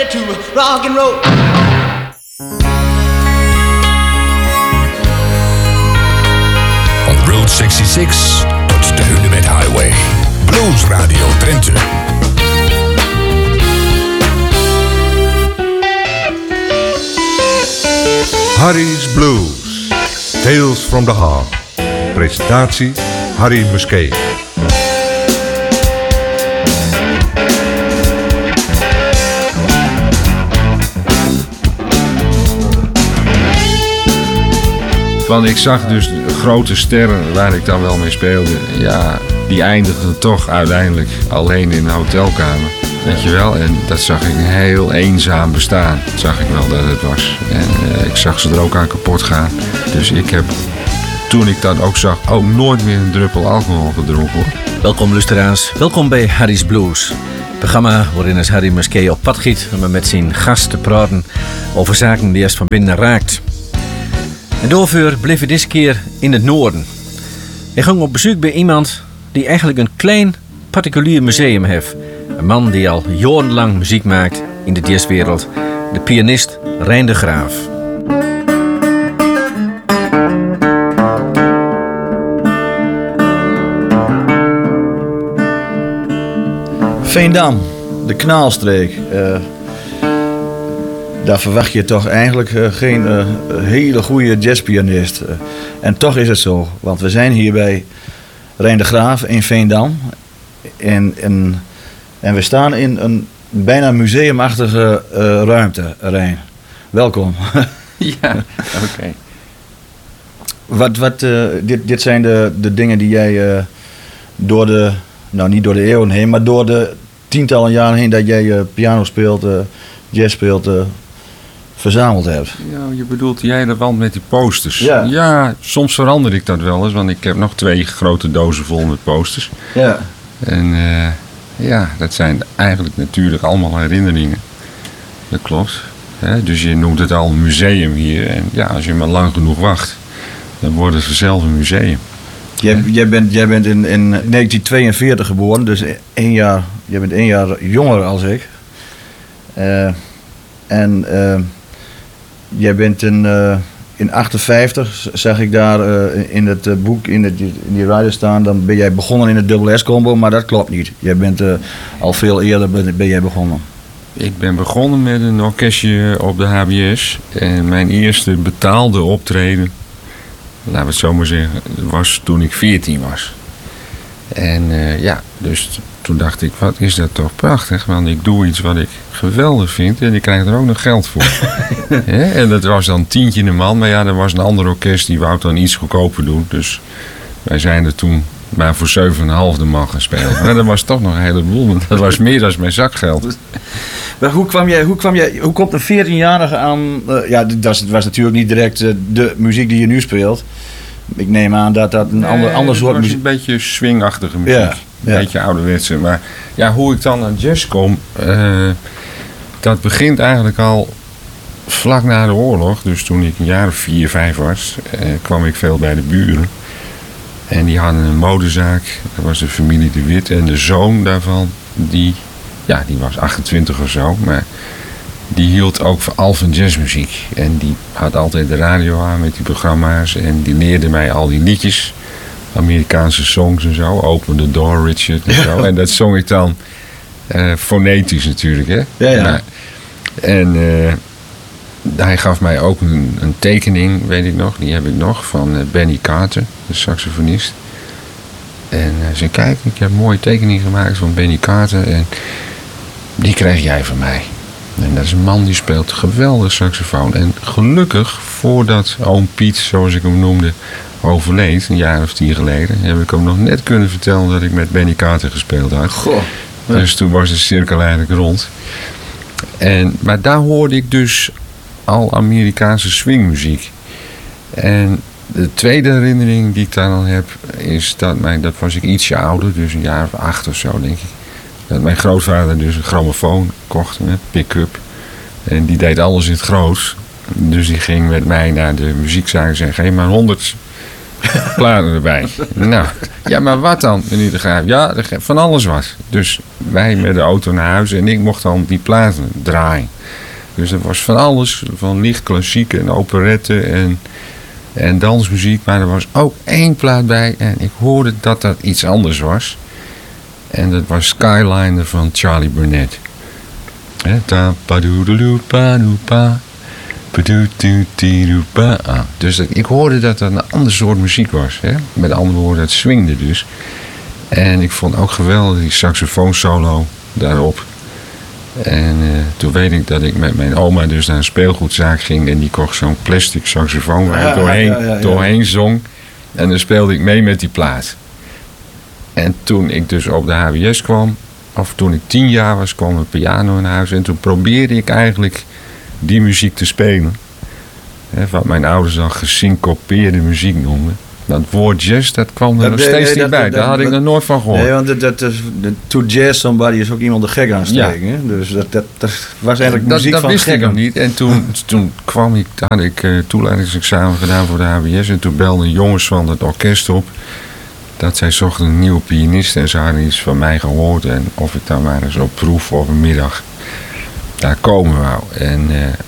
ready to rock and roll. On Route 66 tot de Hunebed Highway. Blues Radio Drenthe. Harry's Blues. Tales from the Heart. Presentatie Harry Musquet. Want ik zag dus grote sterren waar ik dan wel mee speelde. Ja, die eindigden toch uiteindelijk alleen in een hotelkamer. Weet je wel? En dat zag ik een heel eenzaam bestaan. Dat zag ik wel dat het was. En ik zag ze er ook aan kapot gaan. Dus ik heb, toen ik dat ook zag, ook nooit meer een druppel alcohol gedronken, hoor. Welkom luisteraars, welkom bij Harry's Blues. Het programma waarin is Harry Musquet op pad giet om met zijn gast te praten over zaken die eerst van binnen raakt. En daarvoor bleef hij deze keer in het noorden. Hij ging op bezoek bij iemand die eigenlijk een klein particulier museum heeft. Een man die al jarenlang muziek maakt in de jazzwereld. De pianist Rijn de Graaf. Veendam, de Knaalstreek. Daar verwacht je toch eigenlijk geen hele goede jazzpianist. En toch is het zo, want we zijn hier bij Rijn de Graaf in Veendam. En we staan in een bijna museumachtige ruimte, Rijn. Welkom. Ja, oké. Dit zijn de dingen die jij door de, nou niet door de eeuwen heen, maar door de tientallen jaren heen dat jij piano speelt, jazz speelt, verzameld hebt. Ja, je bedoelt die hele wand met die posters. Ja. Ja, soms verander ik dat wel eens, want ik heb nog 2 grote dozen vol met posters. Ja. En ja, dat zijn eigenlijk natuurlijk allemaal herinneringen. Dat klopt. Dus je noemt het al een museum hier. En ja, als je maar lang genoeg wacht, dan wordt het vanzelf een museum. Jij bent in 1942 geboren, dus jij bent 1 jaar jonger als ik. Jij bent in 58, zag ik daar in het boek, in die rider staan, dan ben jij begonnen in het dubbel S-combo, maar dat klopt niet. Jij bent al veel eerder ben jij begonnen. Ik ben begonnen met een orkestje op de HBS. En mijn eerste betaalde optreden, laten we het zo maar zeggen, was toen ik 14 was. En ja, dus toen dacht ik, wat is dat toch prachtig. Want ik doe iets wat ik geweldig vind en ik krijg er ook nog geld voor. En dat was dan $10 een man. Maar ja, er was een ander orkest die wou het dan iets goedkoper doen. Dus wij zijn er toen maar voor 7,5 de man gaan spelen. Maar dat was toch nog een heleboel. Want dat was meer dan mijn zakgeld. Maar hoe komt een 14-jarige aan? Ja, dat was natuurlijk niet direct de muziek die je nu speelt. Ik neem aan dat een ander soort muziek. Het was een beetje swingachtige muziek. Ja. Een beetje ouderwetse. Maar ja, hoe ik dan aan jazz kom, dat begint eigenlijk al vlak na de oorlog. Dus toen ik een jaar of 4, 5 was, kwam ik veel bij de buren. En die hadden een modezaak. Dat was de familie De Wit. En de zoon daarvan, die was 28 of zo. Maar die hield ook al van jazzmuziek. En die had altijd de radio aan met die programma's. En die leerde mij al die liedjes. Amerikaanse songs en zo. Open the Door, Richard en zo. En dat zong ik dan fonetisch natuurlijk, hè. Ja. Maar, en hij gaf mij ook een tekening, weet ik nog. Die heb ik nog, van Benny Carter, de saxofonist. En hij zei, kijk, ik heb een mooie tekening gemaakt van Benny Carter. En die kreeg jij van mij. En dat is een man die speelt geweldig saxofoon. En gelukkig, voordat oom Piet, zoals ik hem noemde, overleed, een jaar of 10 geleden, heb ik hem nog net kunnen vertellen dat ik met Benny Carter gespeeld had. Goh. Dus toen was de cirkel eigenlijk rond. Maar daar hoorde ik dus al Amerikaanse swingmuziek. En de tweede herinnering die ik daar dan heb, is dat was ik ietsje ouder, dus een jaar of 8 of zo, denk ik. Dat mijn grootvader dus een grammofoon kocht, een pick-up. En die deed alles in het groot. Dus die ging met mij naar de muziekzaak en zei, geef maar 100 platen erbij. Nou, ja, maar wat dan, meneer de Graaf? Ja, van alles wat. Dus wij met de auto naar huis en ik mocht dan die platen draaien. Dus er was van alles, van licht klassiek en operette en dansmuziek. Maar er was ook 1 plaat bij en ik hoorde dat dat iets anders was. En dat was Skyliner van Charlie Burnett. Dus ik hoorde dat dat een ander soort muziek was. Hè? Met andere woorden, het swingde dus. En ik vond ook geweldig die saxofoonsolo daarop. En toen weet ik dat ik met mijn oma dus naar een speelgoedzaak ging. En die kocht zo'n plastic saxofoon waar ik doorheen zong. En dan speelde ik mee met die plaat. En toen ik dus op de HBS kwam, of toen ik 10 jaar was, kwam een piano in huis. En toen probeerde ik eigenlijk die muziek te spelen. Wat mijn ouders dan gesyncopeerde muziek noemden. Dat woord jazz, dat kwam er nog steeds niet bij. Daar had ik nog nooit van gehoord. Nee, want to jazz somebody is ook iemand de gek aansteken. Ja. Dus dat was eigenlijk muziek dat van wist gekken. ik nog niet. En toen had ik toelatingsexamen gedaan voor de HBS. En toen belden jongens van het orkest op. Dat zij zochten een nieuwe pianist. En ze hadden iets van mij gehoord. En of ik dan maar eens op proef op een middag daar komen wou. En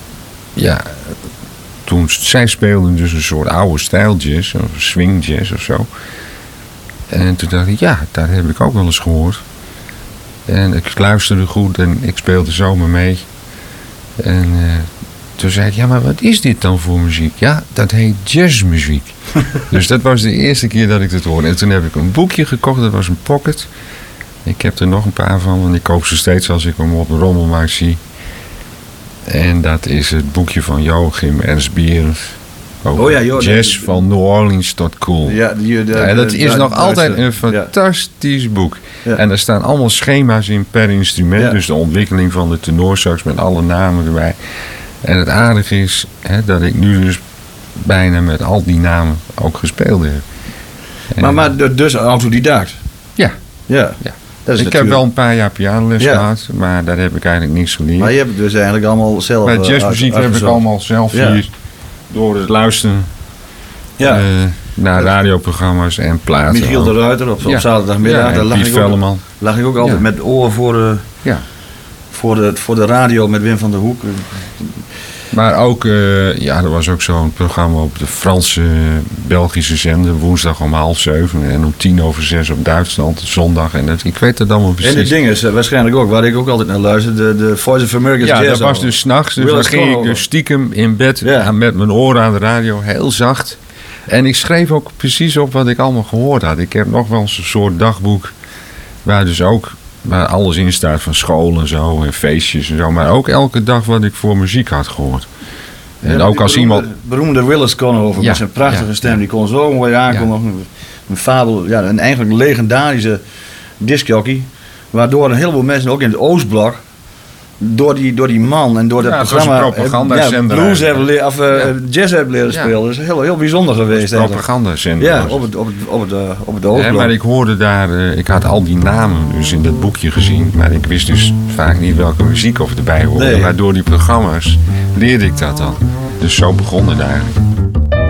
toen zij speelden dus een soort oude stijl jazz. Of swing jazz of zo. En toen dacht ik, ja, daar heb ik ook wel eens gehoord. En ik luisterde goed en ik speelde zomaar mee. En toen zei ik, ja, maar wat is dit dan voor muziek? Ja, dat heet jazzmuziek. Dus dat was de eerste keer dat ik het hoorde. En toen heb ik een boekje gekocht, dat was een pocket. Ik heb er nog een paar van, want ik koop ze steeds als ik hem op een rommelmarkt zie. En dat is het boekje van Joachim Ernst Bierens. Jazz van New Orleans tot Cool. Ja, dat is nog altijd een fantastisch boek. Ja. En er staan allemaal schema's in per instrument. Ja. Dus de ontwikkeling van de tenorsax met alle namen erbij. En het aardige is dat ik nu dus bijna met al die namen ook gespeeld heb. Maar dus autodidact? Ja. Ik heb wel een paar jaar pianoles gehad, maar daar heb ik eigenlijk niks geleerd. Maar je hebt het dus eigenlijk allemaal zelf maar jazzmuziek heb ik allemaal zelf hier door het luisteren naar radioprogramma's en platen. Michiel de Ruiter op zaterdagmiddag, daar lag ik ook altijd met oor voor de radio met Wim van der Hoek. Maar ook, er was ook zo'n programma op de Franse, Belgische zender, woensdag om 6:30 en om 6:10 op Duitsland, zondag. En ik weet het allemaal precies. En het ding is waarschijnlijk ook, waar ik ook altijd naar luisterde, de Voice of America's Jazz. Ja, dat was dus 's nachts, dus dan ging ik dus stiekem in bed met mijn oren aan de radio, heel zacht. En ik schreef ook precies op wat ik allemaal gehoord had. Ik heb nog wel eens een soort dagboek waar alles in staat van school en zo en feestjes en zo. Maar ook elke dag wat ik voor muziek had gehoord. En ook als beroemde Willis Conover met zijn prachtige stem. Die kon zo mooi aankomen. Een fabel, een eigenlijk legendarische discjockey. Waardoor een heleboel mensen ook in het Oostblok door die man en door dat programma propagandazender blues jazz hebben leren spelen. Dat is heel bijzonder geweest. Propagandazender. Ja, op het Oostblok. Ja, maar ik hoorde daar, ik had al die namen dus in dat boekje gezien, maar ik wist dus vaak niet welke muziek of erbij hoorde. Nee. Maar door die programma's leerde ik dat dan. Dus zo begon het eigenlijk.